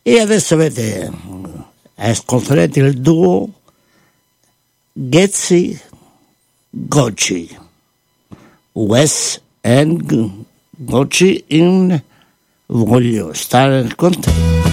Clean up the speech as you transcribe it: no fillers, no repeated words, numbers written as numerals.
E adesso ascolterete il duo Ghezzi Gocci, Wes and Gocci in Voglio stare con te.